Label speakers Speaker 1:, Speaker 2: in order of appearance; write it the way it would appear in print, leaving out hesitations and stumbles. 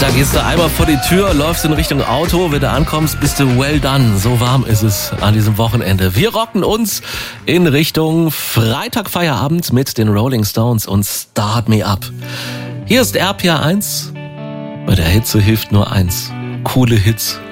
Speaker 1: Da gehst du einmal vor die Tür, läufst in Richtung Auto, wenn du ankommst, bist du well done. So warm ist es an diesem Wochenende. Wir rocken uns in Richtung Freitagfeierabend mit den Rolling Stones und Start Me Up. Hier ist RPR 1. Bei der Hitze hilft nur eins. Coole Hits.